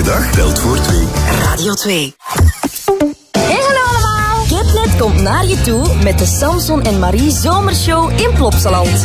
dag telt voor 2. Radio 2. Hey, hallo allemaal! Kipnet komt naar je toe met de Samson en Marie Zomershow in Plopsaland.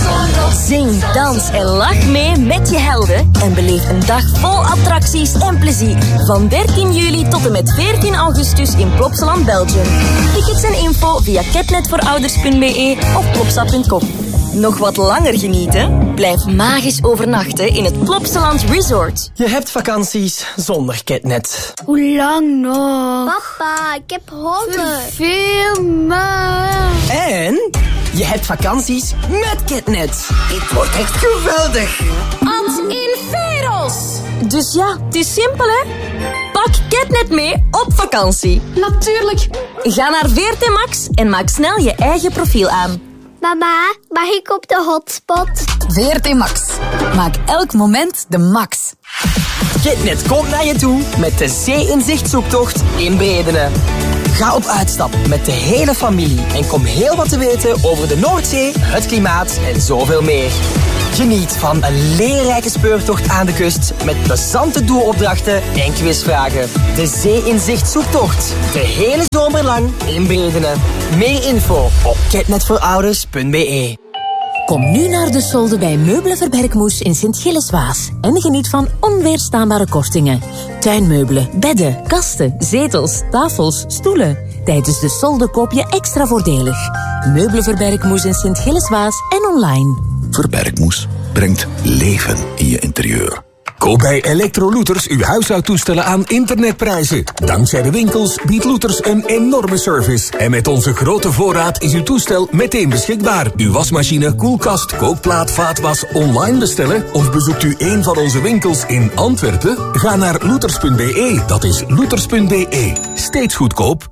Zing, dans en lach mee met je helden en beleef een dag vol attracties en plezier. Van 13 juli tot en met 14 augustus in Plopsaland, Belgium. Tickets en info via kipnetvoorouders.be of plopsa.com. Nog wat langer genieten? Blijf magisch overnachten in het Plopsaland Resort. Je hebt vakanties zonder Kidnet. Hoe lang nog? Papa, ik heb honger. Veel maar. En je hebt vakanties met Kidnet. Het wordt echt geweldig. Ad Inferos! Dus ja, het is simpel hè? Pak Kidnet mee op vakantie. Natuurlijk. Ga naar VRT Max en maak snel je eigen profiel aan. Mama, mag ik op de hotspot? VRT Max. Maak elk moment de max. Kidnet komt naar je toe met de Zee-inzicht-zoektocht in Bredene. Ga op uitstap met de hele familie en kom heel wat te weten over de Noordzee, het klimaat en zoveel meer. Geniet van een leerrijke speurtocht aan de kust met plezante doelopdrachten en quizvragen. De Zee-inzicht-zoektocht. De hele zomer lang in Bredene. Meer info op kidnetvoorouders.be. Kom nu naar de solde bij Meubelen Verbergmoes in Sint-Gilles-Waas en geniet van onweerstaanbare kortingen. Tuinmeubelen, bedden, kasten, zetels, tafels, stoelen. Tijdens de solde koop je extra voordelig. Meubelen Verbergmoes in Sint-Gilles-Waas en online. Verbergmoes brengt leven in je interieur. Koop bij Electro-Looters uw huishoudtoestellen aan internetprijzen. Dankzij de winkels biedt Looters een enorme service. En met onze grote voorraad is uw toestel meteen beschikbaar. Uw wasmachine, koelkast, kookplaat, vaatwas online bestellen? Of bezoekt u een van onze winkels in Antwerpen? Ga naar looters.be. Dat is looters.be. Steeds goedkoop.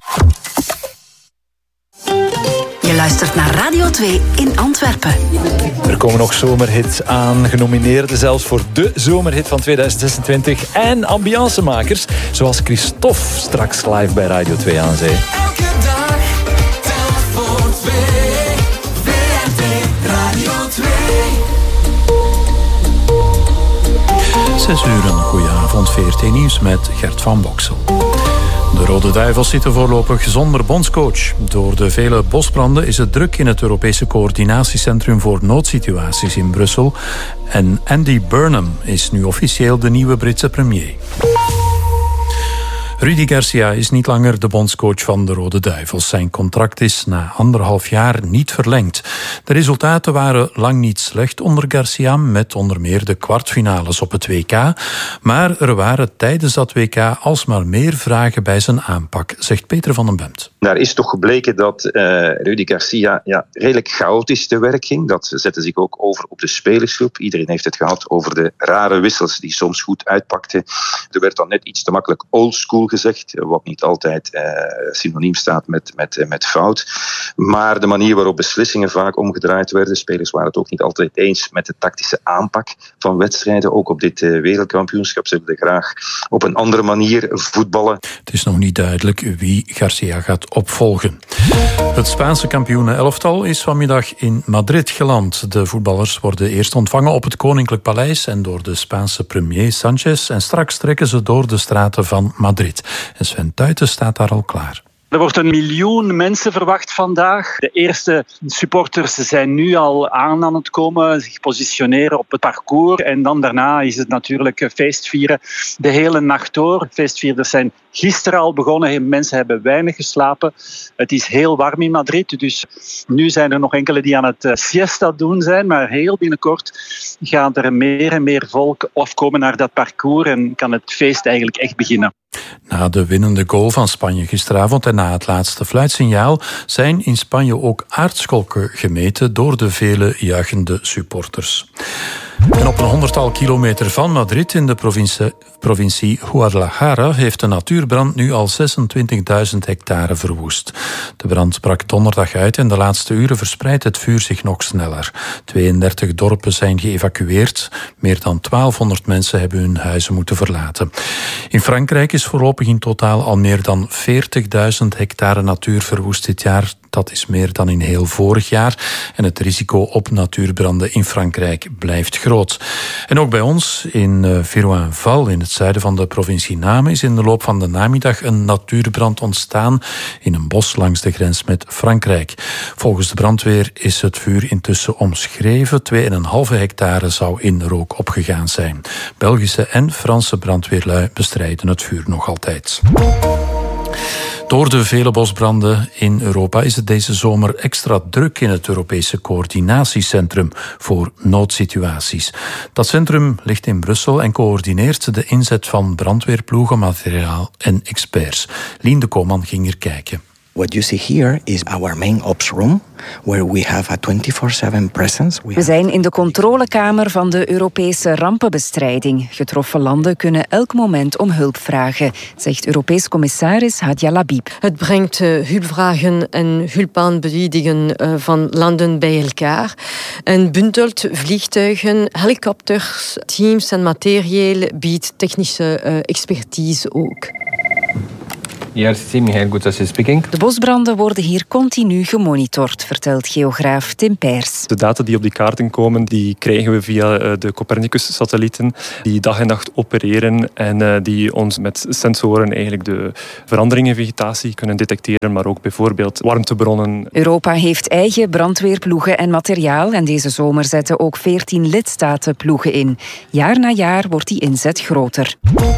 Je luistert naar Radio 2 in Antwerpen. Er komen nog zomerhits aan, genomineerden zelfs voor de zomerhit van 2026. En ambiancemakers, zoals Christophe, straks live bij Radio 2 aan zee. Elke dag telt voor 2. VRT Radio 2. 6 uur, een goeie avond, VRT Nieuws met Gert van Boksel. De Rode Duivels zitten voorlopig zonder bondscoach. Door de vele bosbranden is het druk in het Europese coördinatiecentrum voor noodsituaties in Brussel. En Andy Burnham is nu officieel de nieuwe Britse premier. Rudy Garcia is niet langer de bondscoach van de Rode Duivels. Zijn contract is na 1,5 jaar niet verlengd. De resultaten waren lang niet slecht onder Garcia, met onder meer de kwartfinales op het WK. Maar er waren tijdens dat WK alsmaar meer vragen bij zijn aanpak, zegt Peter van den Bemt. Daar is toch gebleken dat Rudy Garcia redelijk chaotisch te werk ging. Dat zette zich ook over op de spelersgroep. Iedereen heeft het gehad over de rare wissels die soms goed uitpakten. Er werd dan net iets te makkelijk oldschool gezegd, wat niet altijd synoniem staat met fout. Maar de manier waarop beslissingen vaak omgedraaid werden, spelers waren het ook niet altijd eens met de tactische aanpak van wedstrijden. Ook op dit wereldkampioenschap. Ze wilden graag op een andere manier voetballen. Het is nog niet duidelijk wie Garcia gaat opvolgen. Het Spaanse kampioenen-elftal is vanmiddag in Madrid geland. De voetballers worden eerst ontvangen op het Koninklijk Paleis en door de Spaanse premier Sánchez. En straks trekken ze door de straten van Madrid. En Sven Tuiten staat daar al klaar. Er wordt 1 miljoen mensen verwacht vandaag. De eerste supporters zijn nu al aan het komen, zich positioneren op het parcours. En dan daarna is het natuurlijk feestvieren de hele nacht door. Feestvierders zijn gisteren al begonnen. Mensen hebben weinig geslapen. Het is heel warm in Madrid. Dus nu zijn er nog enkele die aan het siesta doen zijn. Maar heel binnenkort gaat er meer en meer volk afkomen naar dat parcours. En kan het feest eigenlijk echt beginnen. Na de winnende goal van Spanje gisteravond en na het laatste fluitsignaal zijn in Spanje ook aardscholken gemeten door de vele juichende supporters. En op een 100-tal kilometer van Madrid in de provincie Guadalajara heeft de natuurbrand nu al 26.000 hectare verwoest. De brand brak donderdag uit en de laatste uren verspreidt het vuur zich nog sneller. 32 dorpen zijn geëvacueerd. Meer dan 1200 mensen hebben hun huizen moeten verlaten. In Frankrijk is voorlopig in totaal al meer dan 40.000 hectare natuur verwoest dit jaar. Dat is meer dan in heel vorig jaar. En het risico op natuurbranden in Frankrijk blijft groot. En ook bij ons in Viroinval, in het zuiden van de provincie Namen, is in de loop van de namiddag een natuurbrand ontstaan in een bos langs de grens met Frankrijk. Volgens de brandweer is het vuur intussen omschreven. 2,5 hectare zou in rook opgegaan zijn. Belgische en Franse brandweerlui bestrijden het vuur nog altijd. Door de vele bosbranden in Europa is het deze zomer extra druk in het Europese coördinatiecentrum voor noodsituaties. Dat centrum ligt in Brussel en coördineert de inzet van brandweerploegen, materiaal en experts. Lien de Koopman ging er kijken. What you see here is our main ops room, where we have a 24/7 presence. We zijn in de controlekamer van de Europese rampenbestrijding. Getroffen landen kunnen elk moment om hulp vragen, zegt Europees commissaris Hadja Labib. Het brengt hulpvragen en hulpaanbiedingen van landen bij elkaar en bundelt vliegtuigen, helikopters, teams en materieel, biedt technische expertise ook. De bosbranden worden hier continu gemonitord, vertelt geograaf Tim Peers. De data die op die kaarten komen, die krijgen we via de Copernicus-satellieten, die dag en nacht opereren en die ons met sensoren eigenlijk de veranderingen in vegetatie kunnen detecteren, maar ook bijvoorbeeld warmtebronnen. Europa heeft eigen brandweerploegen en materiaal en deze zomer zetten ook 14 lidstaten ploegen in. Jaar na jaar wordt die inzet groter.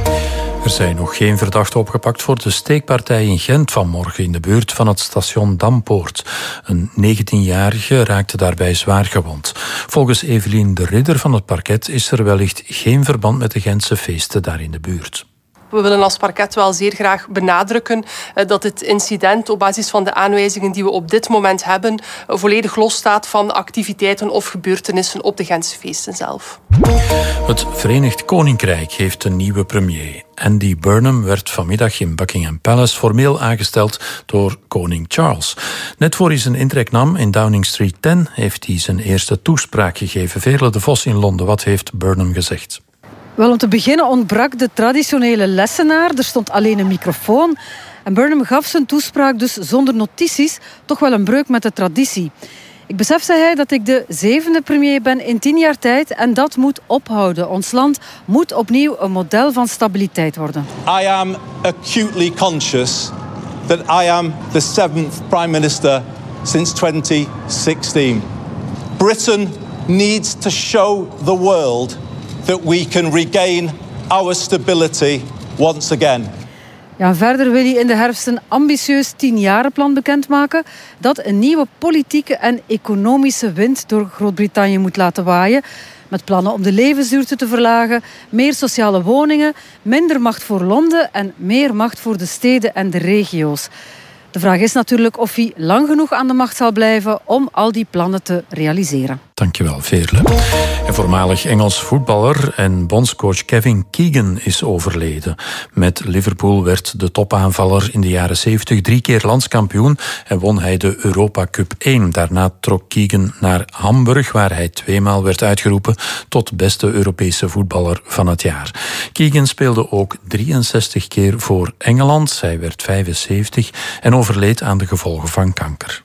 Er zijn nog geen verdachten opgepakt voor de steekpartij in Gent vanmorgen in de buurt van het station Dampoort. Een 19-jarige raakte daarbij zwaar gewond. Volgens Evelien de Ridder van het parket is er wellicht geen verband met de Gentse feesten daar in de buurt. We willen als parket wel zeer graag benadrukken dat het incident op basis van de aanwijzingen die we op dit moment hebben volledig losstaat van activiteiten of gebeurtenissen op de Gentse feesten zelf. Het Verenigd Koninkrijk heeft een nieuwe premier. Andy Burnham werd vanmiddag in Buckingham Palace formeel aangesteld door koning Charles. Net voor hij zijn intrek nam in Downing Street 10 heeft hij zijn eerste toespraak gegeven. Veerle de Vos in Londen, wat heeft Burnham gezegd? Wel, om te beginnen ontbrak de traditionele lessenaar. Er stond alleen een microfoon. En Burnham gaf zijn toespraak dus zonder notities, toch wel een breuk met de traditie. Ik besef, zei hij, dat ik de 7e premier ben in 10 jaar tijd en dat moet ophouden. Ons land moet opnieuw een model van stabiliteit worden. I am acutely conscious that I am the 7th prime minister since 2016. Britain needs to show the world that we can regain our stability once again. Ja, verder wil hij in de herfst een ambitieus 10-jarenplan bekendmaken dat een nieuwe politieke en economische wind door Groot-Brittannië moet laten waaien. Met plannen om de levensduur te verlagen, meer sociale woningen, minder macht voor Londen en meer macht voor de steden en de regio's. De vraag is natuurlijk of hij lang genoeg aan de macht zal blijven om al die plannen te realiseren. Dankjewel, Veerle. En voormalig Engels voetballer en bondscoach Kevin Keegan is overleden. Met Liverpool werd de topaanvaller in de jaren 70 3 keer landskampioen en won hij de Europa Cup 1. Daarna trok Keegan naar Hamburg, waar hij 2 maal werd uitgeroepen tot beste Europese voetballer van het jaar. Keegan speelde ook 63 keer voor Engeland. Hij werd 75 en overleed aan de gevolgen van kanker.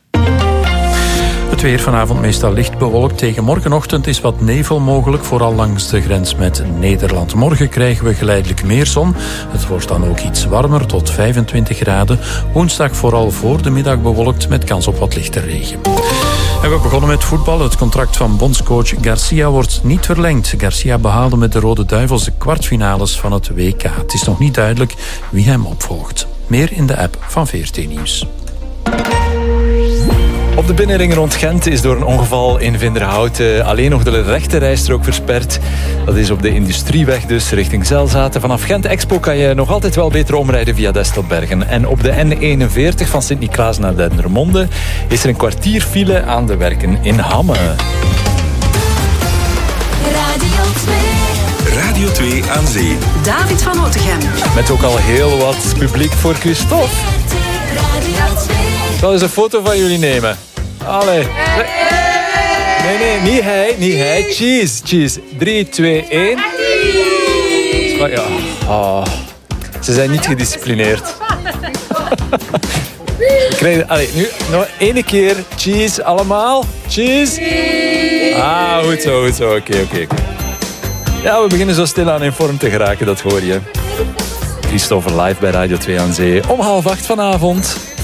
Het weer vanavond meestal licht bewolkt. Tegen morgenochtend is wat nevel mogelijk, vooral langs de grens met Nederland. Morgen krijgen we geleidelijk meer zon. Het wordt dan ook iets warmer, tot 25 graden. Woensdag vooral voor de middag bewolkt met kans op wat lichte regen. En we begonnen met voetbal. Het contract van bondscoach Garcia wordt niet verlengd. Garcia behaalde met de Rode Duivels de kwartfinales van het WK. Het is nog niet duidelijk wie hem opvolgt. Meer in de app van VRT Nieuws. Op de binnenring rond Gent is door een ongeval in Vinderhout alleen nog de rechte rijstrook versperd. Dat is op de Industrieweg dus richting Zelzaten. Vanaf Gent Expo kan je nog altijd wel beter omrijden via Destelbergen. En op de N41 van Sint-Niklaas naar Dendermonde is er een kwartier file aan de werken in Hamme. Radio 2 aan zee. David van Otegem. Met ook al heel wat publiek voor Christophe. Ik zal eens een foto van jullie nemen. Allee. Nee, niet hij. Cheese. 3, 2, 1. Ja. Oh. Ze zijn niet gedisciplineerd. Nu nog 1 keer. Cheese, allemaal. Cheese. Ah, goed zo. Oké. Ja, we beginnen zo stilaan in vorm te geraken, dat hoor je. Christopher live bij Radio 2 aan Zee om 7:30 vanavond.